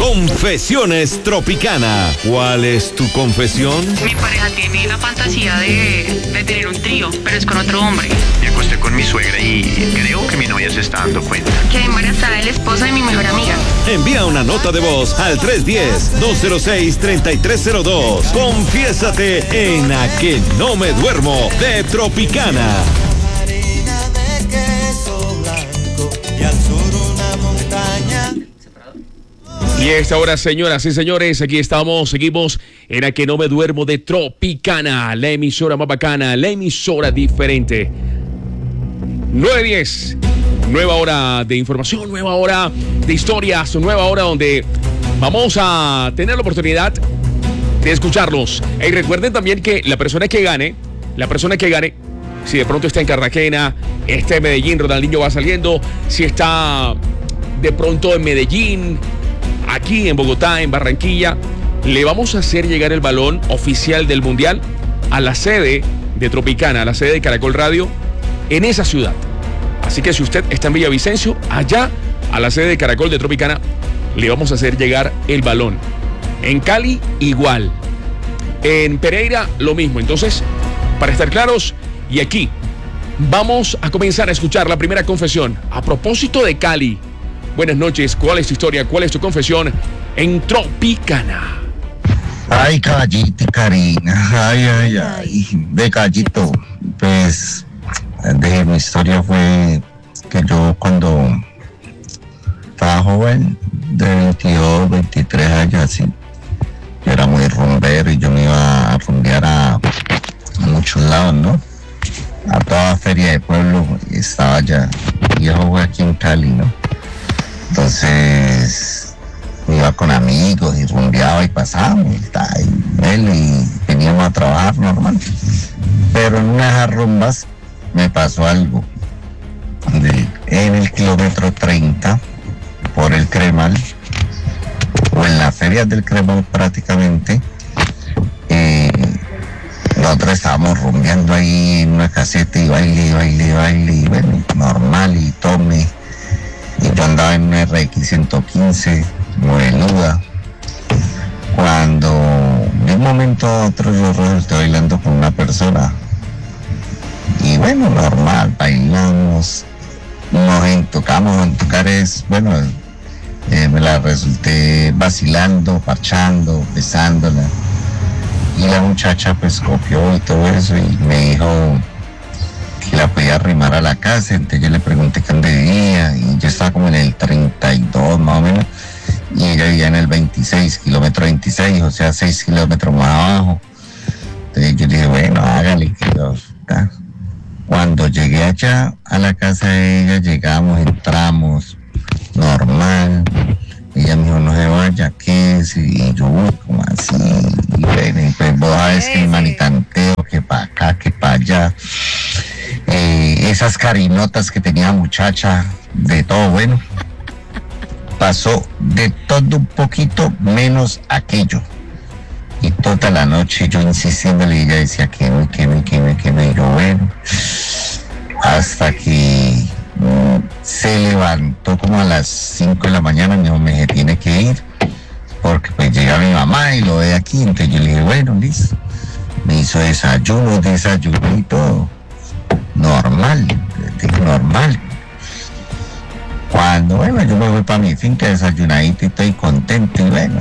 Confesiones Tropicana. ¿Cuál es tu confesión? Mi pareja tiene la fantasía de tener un trío, pero es con otro hombre. Me acosté con mi suegra y creo que mi novia se está dando cuenta. Quedé embarazada de la esposa de mi mejor amiga. Envía una nota de voz al 310-206-3302. Confiésate en A Que No Me Duermo de Tropicana. Y a esta hora, señoras y señores, aquí seguimos en A Que No Me Duermo de Tropicana, la emisora más bacana, la emisora diferente. 9:10, nueva hora de información, nueva hora de historias, nueva hora donde vamos a tener la oportunidad de escucharlos. Y recuerden también que la persona que gane, si de pronto está en Cartagena, está en Medellín, Ronaldinho va saliendo, si está de pronto en Medellín, aquí en Bogotá, en Barranquilla, le vamos a hacer llegar el balón oficial del Mundial a la sede de Tropicana, a la sede de Caracol Radio, en esa ciudad. Así que si usted está en Villavicencio, allá a la sede de Caracol de Tropicana, le vamos a hacer llegar el balón. En Cali, igual. En Pereira, lo mismo. Entonces, para estar claros, y aquí vamos a comenzar a escuchar la primera confesión. A propósito de Cali, buenas noches, ¿cuál es tu historia? ¿Cuál es tu confesión en Tropicana? Ay, Caballito, Karina, ay, de Callito, pues, mi historia fue que yo cuando estaba joven, de 22, 23 años así, yo era muy rumbero y yo me iba a rumbear a muchos lados, ¿no? A toda feria de pueblo, y estaba allá, y yo fue aquí en Cali, ¿no? Entonces me iba con amigos y rumbeaba y pasábamos y veníamos a trabajar normal. Pero en una de esas rumbas me pasó algo. En el kilómetro 30, por el Cremal, o en las ferias del Cremal prácticamente, nosotros estábamos rumbeando ahí en una caseta y baile, y bueno, normal, y tome. Y yo andaba en una RX 115, moreluda. Cuando de un momento a otro yo estoy bailando con una persona. Y bueno, normal, bailamos, nos entocamos, entocar es, bueno, me la resulté vacilando, parchando, besándola. Y la muchacha pues copió y todo eso y me dijo que la podía arrimar a la casa. Entonces yo le pregunté qué dónde vivía y yo estaba como en el 32 más o menos y ella vivía en el 26, kilómetro 26, o sea 6 kilómetros más abajo. Entonces yo dije, bueno, hágale que yo, ¿tá? Cuando llegué allá a la casa de ella, llegamos, entramos, normal. Ella me dijo, no se vaya, ¿qué es? Y yo, ¿cómo así? Y bueno, y pues vos sabes que el manitanteo, que para acá, que para allá. Esas carinotas que tenía muchacha, de todo, bueno. Pasó de todo un poquito, menos aquello. Y toda la noche yo insistiéndole, y ella decía que no, y yo, bueno. Hasta que se levantó como a las 5 de la mañana, me dijo, me tiene que ir, porque pues llega mi mamá y lo ve aquí. Entonces yo le dije, bueno, listo. Me hizo desayuno y todo. Normal. Cuando, bueno, yo me voy para mi finca desayunadito y estoy contento y bueno.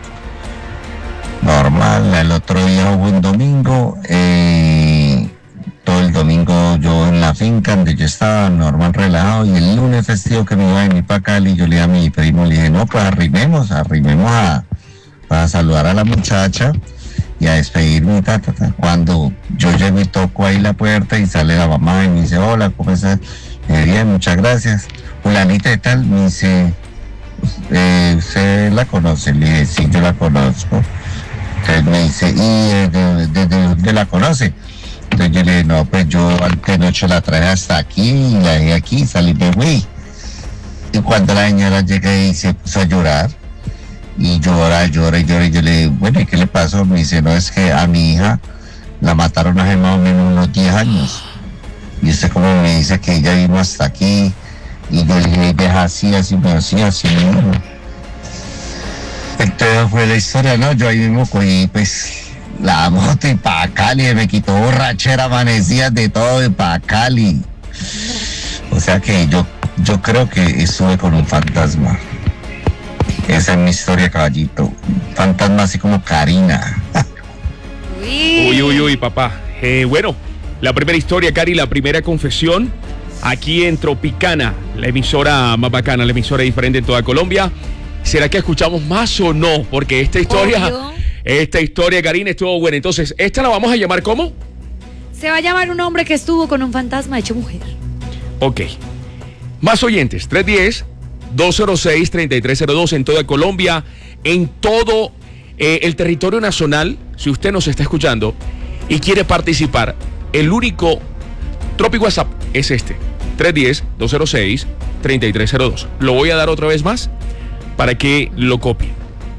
Normal, el otro día hubo un domingo, todo el domingo yo en la finca donde yo estaba normal relajado y el lunes festivo que me iba a venir para Cali, yo le dije a mi primo, le dije, no, pues arrimemos para saludar a la muchacha y a despedirme, Cuando yo llego y toco ahí la puerta y sale la mamá y me dice, hola, ¿cómo estás? Le dije, bien, muchas gracias. Fulanita y tal, me dice, ¿usted la conoce? Le dije, sí, yo la conozco. Entonces me dice, ¿y desde dónde la conoce? Entonces yo le dije, no, pues yo antenoche la traje hasta aquí y la dejé aquí, salí de güey. Y cuando la señora llega y se puso a llorar, y llora, y yo le dije, bueno, ¿y qué le pasó? Me dice, no, es que a mi hija la mataron hace más o menos unos 10 años. Y usted como me dice que ella vino hasta aquí, y yo le dije, deja así, mismo. Entonces fue la historia, ¿no? Yo ahí mismo cogí, pues, la moto y pa' Cali, me quitó borrachera, amanecía de todo y pa' Cali. O sea que yo creo que estuve con un fantasma. Esa es mi historia, caballito. Un fantasma así como Karina. Uy, papá. Bueno, la primera historia, Cari, la primera confesión aquí en Tropicana, la emisora más bacana, la emisora diferente en toda Colombia. ¿Será que escuchamos más o no? Porque esta historia, Karina, estuvo buena. Entonces, ¿esta la vamos a llamar cómo? Se va a llamar un hombre que estuvo con un fantasma hecho mujer. Ok. Más oyentes, 310-206-3302 en toda Colombia, en todo el territorio nacional. Si usted nos está escuchando y quiere participar, el único Tropi WhatsApp es este, 310-206-3302. Lo voy a dar otra vez más para que lo copien.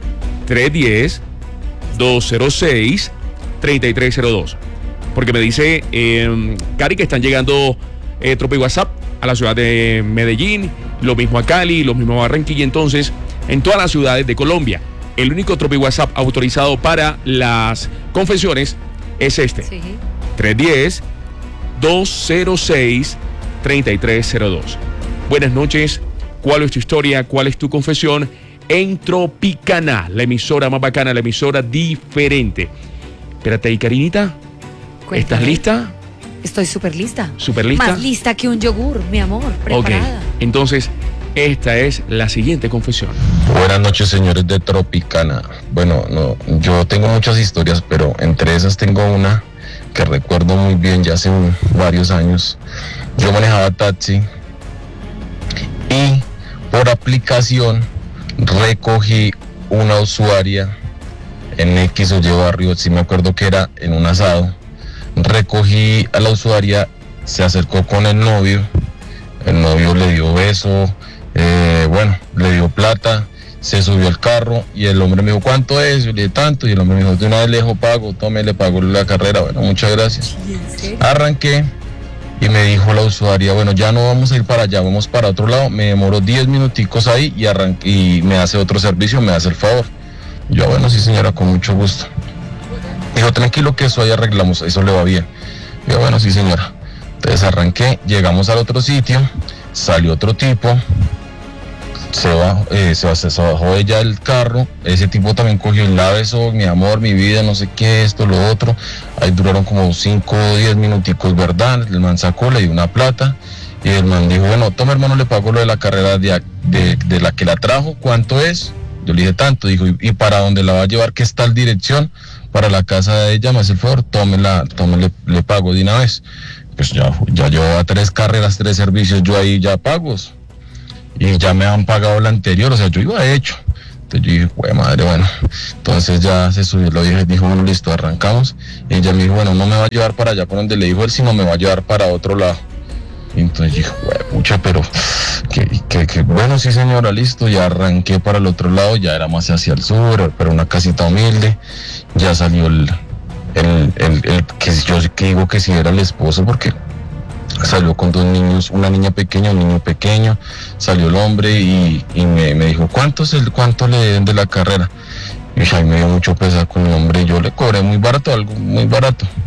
310-206-3302. Porque me dice Cari que están llegando Tropi WhatsApp a la ciudad de Medellín, lo mismo a Cali, lo mismo a Barranquilla. Entonces, en todas las ciudades de Colombia, el único Tropi WhatsApp autorizado para las confesiones es este. Sí. 310-206-3302. Buenas noches. ¿Cuál es tu historia? ¿Cuál es tu confesión? En Tropicana, la emisora más bacana, la emisora diferente. Espérate ahí, Karinita. Cuéntame. ¿Estás lista? Estoy súper lista. ¿Súper lista? Más lista que un yogur, mi amor. Preparada. Ok, entonces, esta es la siguiente confesión. Buenas noches, señores de Tropicana. Bueno, no, yo tengo muchas historias, pero entre esas tengo una que recuerdo muy bien ya hace varios años. Yo manejaba taxi y por aplicación recogí una usuaria en X o Y barrio, sí me acuerdo que era en un asado. Recogí a la usuaria, se acercó con el novio le dio beso, le dio plata, se subió al carro y el hombre me dijo, ¿cuánto es? Yo le dije, tanto, y el hombre me dijo, de una vez le dejo pago, tome, le pagó la carrera, bueno, muchas gracias. Arranqué y me dijo la usuaria, bueno, ya no vamos a ir para allá, vamos para otro lado. Me demoró 10 minuticos ahí y arranqué, y me hace otro servicio, me hace el favor. Yo, bueno, sí señora, con mucho gusto. Dijo, tranquilo que eso ahí arreglamos, eso le va bien. Yo, bueno, sí señora. Entonces arranqué, llegamos al otro sitio, salió otro tipo, se bajó ella del carro, ese tipo también cogió el beso, mi amor, mi vida, no sé qué, esto, lo otro. Ahí duraron como 5 o 10 minuticos, ¿verdad? El man sacó, le dio una plata y el man dijo, bueno, toma hermano, le pago lo de la carrera de la que la trajo, ¿cuánto es? Yo le dije tanto, dijo, ¿y para dónde la va a llevar? ¿Qué está la dirección? Para la casa de ella, me hace el favor, tómele, le pago de una vez. Pues ya llevaba 3 carreras, 3 servicios, yo ahí ya pagos. Y ya me han pagado la anterior, o sea, yo iba hecho. Entonces yo dije, güey, madre, bueno. Entonces ya se subió, lo dije, dijo, bueno, listo, arrancamos. Y ella me dijo, bueno, no me va a llevar para allá por donde le dijo él, sino me va a llevar para otro lado. Y entonces dije, güey, pucha, pero que bueno, sí señora, listo. Ya arranqué para el otro lado, ya era más hacia el sur, pero una casita humilde. Ya salió el que yo que digo que sí era el esposo, porque salió con 2 niños, una niña pequeña, un niño pequeño. Salió el hombre y me dijo, ¿cuánto le deben de la carrera? Y ahí me dio mucho pesar con el hombre, yo le cobré muy barato, algo muy barato.